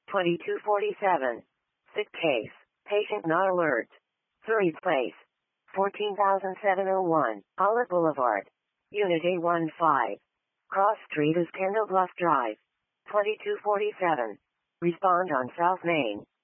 2247. Sick case. Patient not alert. Surrey Place. 14,701, Olive Boulevard. Unit A15. Cross Street is Kendall Bluff Drive. 2247. Respond on South Main.